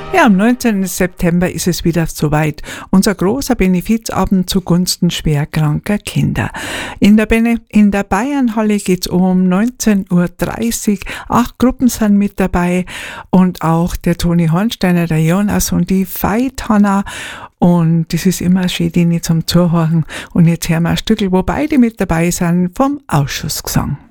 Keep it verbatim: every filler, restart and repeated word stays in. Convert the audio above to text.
Ja, am neunzehnten September ist es wieder soweit. Unser großer Benefizabend zugunsten schwerkranker Kinder. In der, Bene in der Bayernhalle geht es um neunzehn Uhr dreißig. Acht Gruppen sind mit dabei und auch der Toni Hornsteiner, der Jonas und die Veit Hanna. Und das ist immer schön, die zum Zuhören. Und jetzt hören wir ein Stückel, wo beide mit dabei sind, vom Ausschussgesang.